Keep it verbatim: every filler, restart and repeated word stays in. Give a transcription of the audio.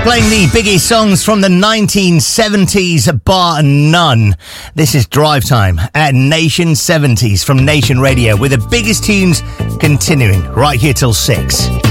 Playing the biggest songs from the nineteen seventies, bar none. This is Drive Time at Nation seventies from Nation Radio, with the biggest tunes continuing right here till six.